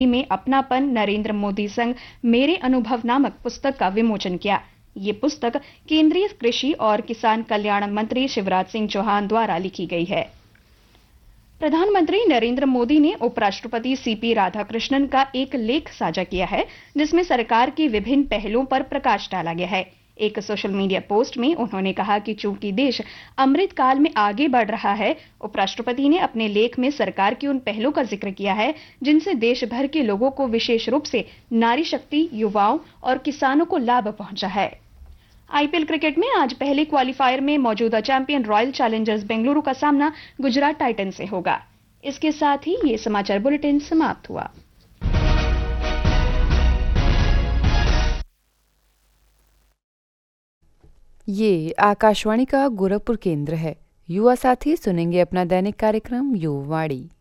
में अपनापन नरेंद्र मोदी संग मेरे अनुभव नामक पुस्तक का विमोचन किया। ये पुस्तक केंद्रीय कृषि और किसान कल्याण मंत्री शिवराज सिंह चौहान द्वारा लिखी गई है। प्रधानमंत्री नरेंद्र मोदी ने उपराष्ट्रपति सीपी राधाकृष्णन का एक लेख साझा किया है, जिसमें सरकार की विभिन्न पहलों पर प्रकाश डाला गया है। एक सोशल मीडिया पोस्ट में उन्होंने कहा कि चूंकि देश अमृत काल में आगे बढ़ रहा है, उपराष्ट्रपति ने अपने लेख में सरकार की उन पहलों का जिक्र किया है जिनसे देश भर के लोगों को, विशेष रूप से नारी शक्ति, युवाओं और किसानों को लाभ पहुंचा है। आईपीएल क्रिकेट में आज पहले क्वालिफायर में मौजूदा चैंपियन रॉयल चैलेंजर्स बेंगलुरु का सामना गुजरात टाइटंस से होगा। इसके साथ ही ये समाचार बुलेटिन समाप्त हुआ। ये आकाशवाणी का गोरखपुर केंद्र है। युवा साथी सुनेंगे अपना दैनिक कार्यक्रम युवावाणी।